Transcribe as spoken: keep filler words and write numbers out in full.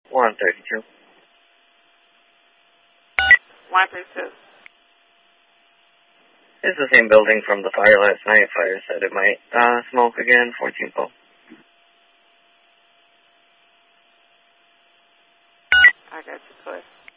one thirty-two. one thirty-two. It's the same building from the fire last night. Fire said it might uh, smoke again. fourteen pole. I got you, Cliff.